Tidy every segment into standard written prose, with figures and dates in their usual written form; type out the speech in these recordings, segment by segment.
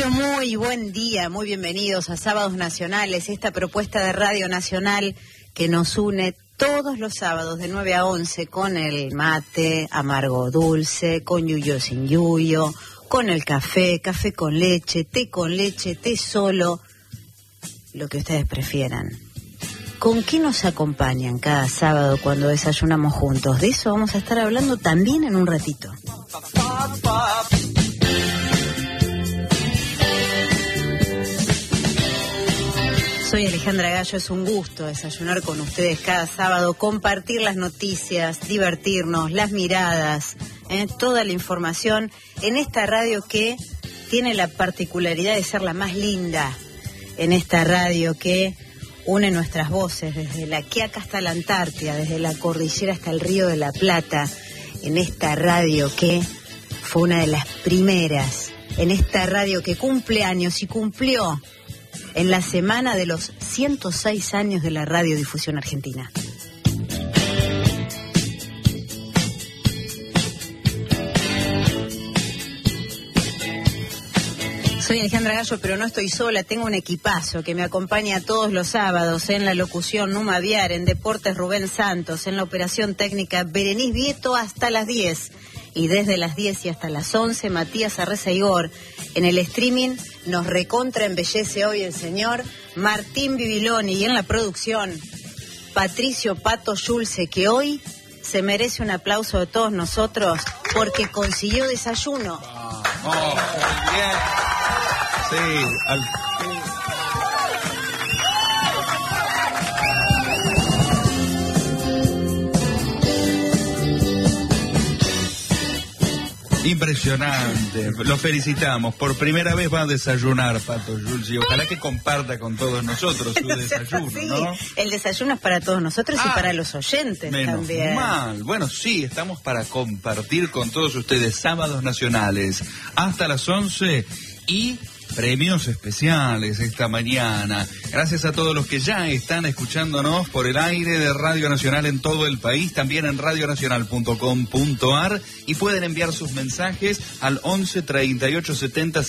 Muy buen día, muy bienvenidos a Sábados Nacionales, esta propuesta de Radio Nacional que nos une todos los sábados de 9 a 11 con el mate amargo dulce, con yuyo sin yuyo, con el café, café con leche, té solo, lo que ustedes prefieran. ¿Con qué nos acompañan cada sábado cuando desayunamos juntos? De eso vamos a estar hablando también en un ratito. Soy Alejandra Gallo, es un gusto desayunar con ustedes cada sábado, compartir las noticias, divertirnos, las miradas, toda la información en esta radio que tiene la particularidad de ser la más linda, en esta radio que une nuestras voces desde la Quiaca hasta la Antártida, desde la cordillera hasta el Río de la Plata, en esta radio que fue una de las primeras, en esta radio que cumple años y cumplió en la semana de los 106 años de la radiodifusión argentina. Soy Alejandra Gallo, pero no estoy sola, tengo un equipazo que me acompaña todos los sábados en la locución Numa Viar, en Deportes Rubén Santos, en la operación técnica Berenice Vieto hasta las 10 y desde las 10 y hasta las 11 Matías Arreza-Igor. En el streaming nos recontra embellece hoy el señor Martín Bibiloni y en la producción Patricio Pato Schulze, que hoy se merece un aplauso de todos nosotros porque consiguió desayuno. Muy bien. Sí, impresionante, lo felicitamos. Por primera vez va a desayunar Pato Schulze y ojalá que comparta con todos nosotros su desayuno, sí, ¿no? El desayuno es para todos nosotros y para los oyentes menos también. Mal. Bueno, sí, estamos para compartir con todos ustedes Sábados Nacionales hasta las 11 y premios especiales esta mañana. Gracias a todos los que ya están escuchándonos por el aire de Radio Nacional en todo el país, también en radionacional.com.ar, y pueden enviar sus mensajes al 11 38 70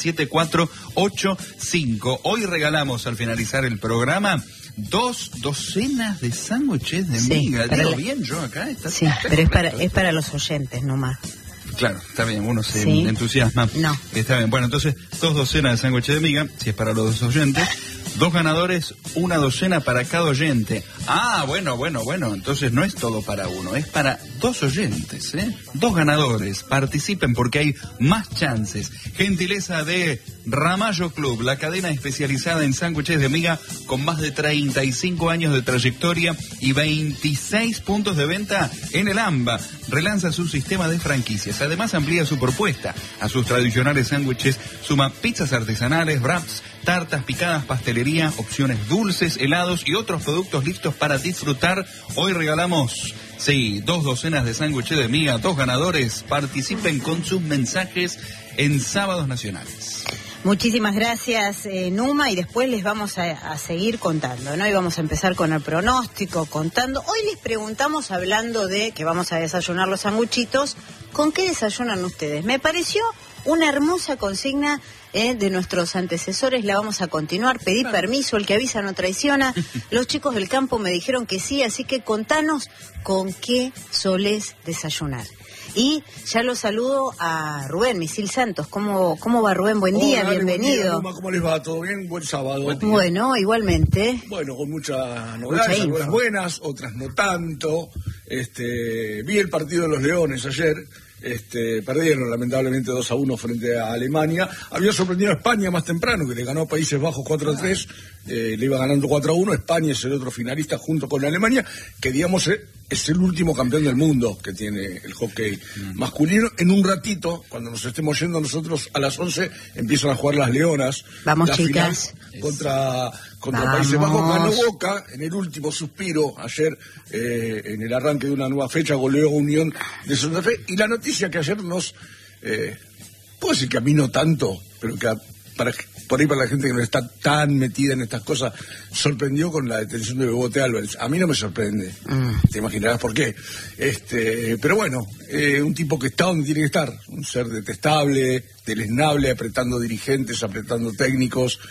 7485. Hoy regalamos al finalizar el programa 2 docenas de sándwiches de miga. ¿Digo bien yo acá? Sí, pero es para los oyentes nomás. Claro, está bien, uno se entusiasma. No. Está bien, bueno, entonces 2 docenas de sándwiches de miga, si es para los dos oyentes. 2 ganadores, 1 docena para cada oyente. Ah, bueno, entonces no es todo para uno, es para 2 oyentes, 2 ganadores, participen porque hay más chances. Gentileza de Ramallo Club, la cadena especializada en sándwiches de miga con más de 35 años de trayectoria y 26 puntos de venta en el AMBA. Relanza su sistema de franquicias, además amplía su propuesta. A sus tradicionales sándwiches suma pizzas artesanales, wraps, tartas, picadas, pastelería, opciones dulces, helados y otros productos listos para disfrutar. Hoy regalamos, 2 docenas de sándwiches de miga, 2 ganadores. Participen con sus mensajes en Sábados Nacionales. Muchísimas gracias, Numa, y después les vamos a seguir contando, ¿no? Y vamos a empezar con el pronóstico, contando. Hoy les preguntamos, hablando de que vamos a desayunar los sanguchitos, ¿con qué desayunan ustedes? Me pareció una hermosa consigna de nuestros antecesores, la vamos a continuar. Pedí permiso, el que avisa no traiciona. Los chicos del campo me dijeron que sí, así que contanos con qué solés desayunar. Y ya lo saludo a Rubén Misil Santos. ¿Cómo va, Rubén? Buen día, bienvenido. Buen día, ¿cómo les va? ¿Todo bien? Buen sábado. Bueno, igualmente. Bueno, con muchas novedades, algunas buenas, otras no tanto. Vi el partido de los Leones ayer. Perdieron lamentablemente 2-1 frente a Alemania. Había sorprendido a España más temprano, que le ganó a Países Bajos 4-3, le iba ganando 4-1. España es el otro finalista junto con Alemania, que digamos es el último campeón del mundo que tiene el hockey masculino. En un ratito, cuando nos estemos yendo nosotros a las 11, empiezan a jugar las Leonas. Vamos, la chicas. Contra Países Bajos. Ganó Boca en el último suspiro ayer, en el arranque de una nueva fecha, goleó a Unión de Santa Fe. Y la noticia que ayer nos, puedo decir que a mí no tanto, pero que por ahí para la gente que no está tan metida en estas cosas, sorprendió con la detención de Bebote Álvarez. A mí no me sorprende. Te imaginarás por qué. Pero bueno, un tipo que está donde tiene que estar. Un ser detestable, deleznable, apretando dirigentes, apretando técnicos,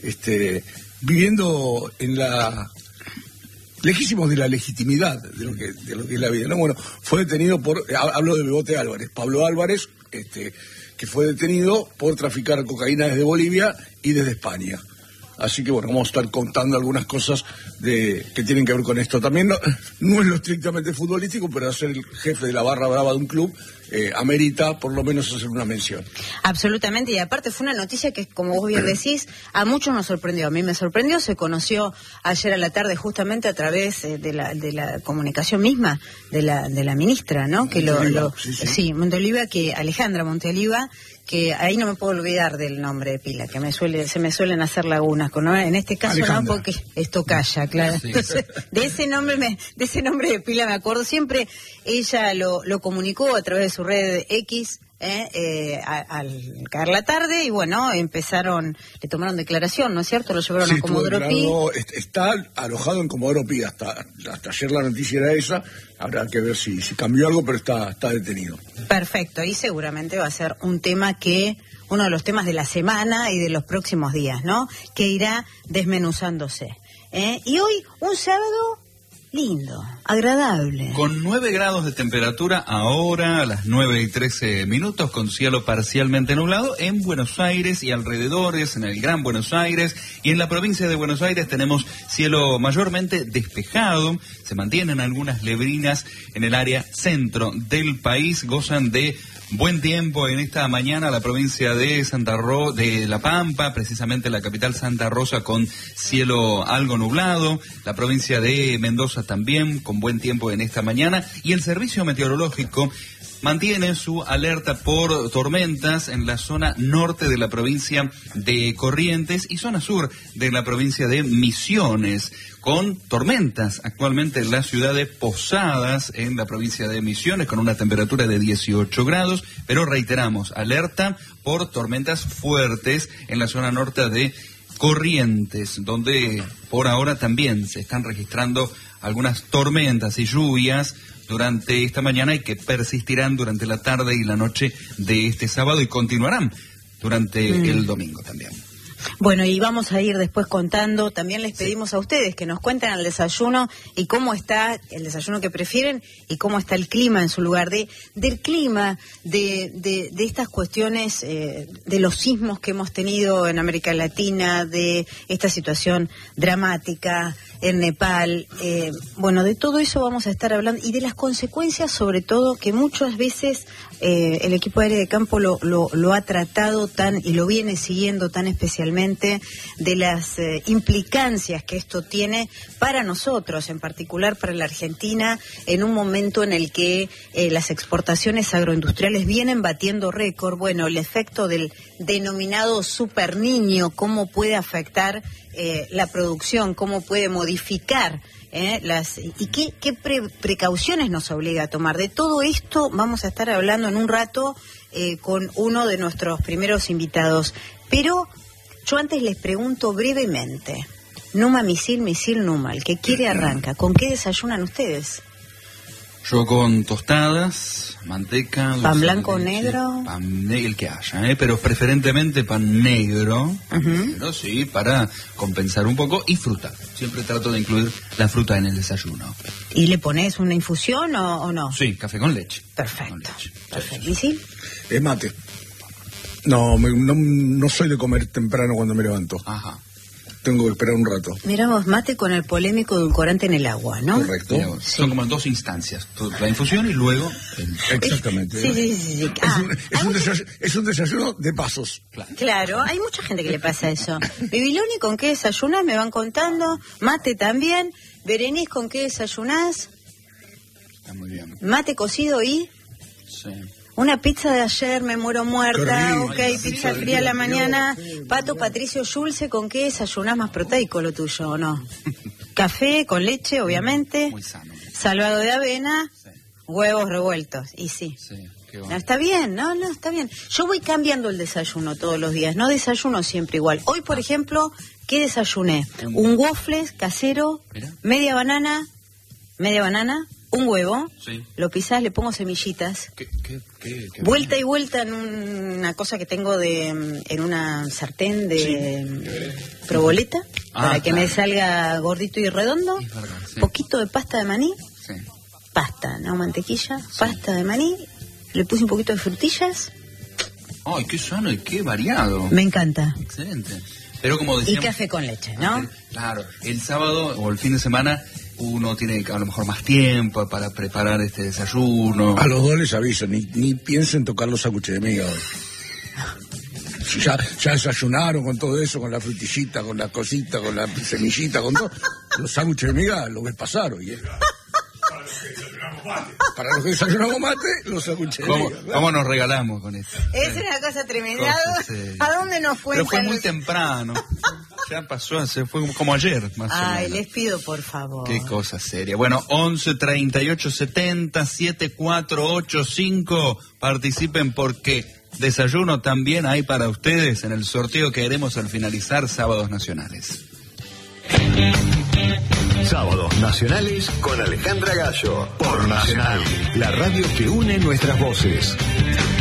viviendo en la... lejísimos de la legitimidad de lo que es la vida, ¿no? Bueno, fue detenido hablo de Bebote Álvarez, Pablo Álvarez, que fue detenido por traficar cocaína desde Bolivia y desde España. Así que bueno, vamos a estar contando algunas cosas que tienen que ver con esto. También no es lo estrictamente futbolístico, pero ser el jefe de la barra brava de un club amerita por lo menos hacer una mención. Absolutamente, y aparte fue una noticia que, como vos bien decís, a muchos nos sorprendió. A mí me sorprendió, se conoció ayer a la tarde justamente a través de la comunicación misma de la ministra, ¿no? Que sí, Monteoliva, que Alejandra Monteoliva, que ahí no me puedo olvidar del nombre de pila, que se me suelen hacer lagunas con, en este caso Alejandra. No, porque esto calla, claro. Sí. Entonces, de ese nombre de pila me acuerdo siempre. Ella lo comunicó a través de su red X al caer la tarde, y bueno, le tomaron declaración, ¿no es cierto? Lo llevaron a Comodoro Pi. Está alojado en Comodoro Pi, hasta ayer la noticia era esa. Habrá que ver si cambió algo, pero está detenido. Perfecto, y seguramente va a ser uno de los temas de la semana y de los próximos días, ¿no? Que irá desmenuzándose. Y hoy, un sábado lindo, agradable. Con 9 grados de temperatura ahora a las 9:13, con cielo parcialmente nublado en Buenos Aires y alrededores, en el Gran Buenos Aires, y en la provincia de Buenos Aires tenemos cielo mayormente despejado. Se mantienen algunas neblinas en el área centro del país, gozan de buen tiempo en esta mañana la provincia de de La Pampa, precisamente la capital Santa Rosa, con cielo algo nublado, la provincia de Mendoza también con buen tiempo en esta mañana, y el servicio meteorológico mantiene su alerta por tormentas en la zona norte de la provincia de Corrientes y zona sur de la provincia de Misiones, con tormentas actualmente en la ciudad de Posadas, en la provincia de Misiones, con una temperatura de 18 grados, pero reiteramos, alerta por tormentas fuertes en la zona norte de Corrientes, donde por ahora también se están registrando algunas tormentas y lluvias durante esta mañana y que persistirán durante la tarde y la noche de este sábado y continuarán durante el domingo también. Bueno, y vamos a ir después contando, también les pedimos a ustedes que nos cuenten al desayuno y cómo está el desayuno que prefieren y cómo está el clima en su lugar, del clima, de estas cuestiones, de los sismos que hemos tenido en América Latina, de esta situación dramática en Nepal, de todo eso vamos a estar hablando y de las consecuencias, sobre todo, que muchas veces el equipo aéreo de campo lo ha tratado y lo viene siguiendo tan especialmente, de las implicancias que esto tiene para nosotros, en particular para la Argentina, en un momento en el que las exportaciones agroindustriales vienen batiendo récord. Bueno, el efecto del denominado super niño, cómo puede afectar la producción, cómo puede modificar y qué precauciones nos obliga a tomar. De todo esto vamos a estar hablando en un rato con uno de nuestros primeros invitados. Pero yo antes les pregunto brevemente, Numa Misil Numa, el que quiere arranca. ¿Con qué desayunan ustedes? Yo con tostadas, manteca, pan blanco o negro, el que haya, pero preferentemente pan negro, pero sí, para compensar un poco, y fruta. Siempre trato de incluir la fruta en el desayuno. ¿Y le pones una infusión o no? Sí, café con leche. Perfecto. Con leche. Perfecto. ¿Y sí? Mate. No soy de comer temprano cuando me levanto. Ajá. Tengo que esperar un rato. Mirá vos, mate con el polémico edulcorante en el agua, ¿no? Correcto. Sí. Son como 2 instancias, la infusión y luego... Exactamente. Sí. Es un desayuno de pasos. Claro, hay mucha gente que le pasa eso. Bibiloni, ¿con qué desayunás? Me van contando. Mate también. Berenice, ¿con qué desayunás? Está muy bien. Mate cocido y... Sí. Una pizza de ayer, me muero muerta, ok, pizza fría a la mañana. Pato Patricio Schulze, ¿con qué desayunás? Más proteico lo tuyo, ¿o no? Café con leche, obviamente. Muy sano. Salvado de avena, sí. Huevos revueltos, y sí. No, está bien, no, está bien. Yo voy cambiando el desayuno todos los días, no desayuno siempre igual. Hoy, por ejemplo, ¿qué desayuné? Un waffles casero, media banana, un huevo, lo pisás, le pongo semillitas, vuelta y vuelta en una cosa que tengo en una sartén de proboleta, para que me salga gordito y redondo, poquito de pasta de maní, pasta, no mantequilla, pasta de maní, le puse un poquito de frutillas. ¡Ay, qué sano y qué variado! Me encanta. Excelente. Pero como decíamos, y café con leche, ¿no? Claro, el sábado o el fin de semana uno tiene a lo mejor más tiempo para preparar este desayuno. A los dos les aviso, ni piensen tocar los sándwiches de miga hoy. Ya desayunaron con todo eso, con la frutillita, con la cosita, con la semillita, con todo. Los sándwiches de miga lo que pasaron. Para los que desayunamos mate, los sándwiches de miga. ¿Cómo nos regalamos con esto? Es una cosa tremenda. ¿A dónde nos cuentan? Pero fue muy temprano. Ya pasó, se fue como ayer, más o menos. Ay, les pido por favor. Qué cosa seria. Bueno, 11 38 70 7485. Participen porque desayuno también hay para ustedes en el sorteo que haremos al finalizar Sábados Nacionales. Sábados Nacionales con Alejandra Gallo. Por Nacional, la radio que une nuestras voces.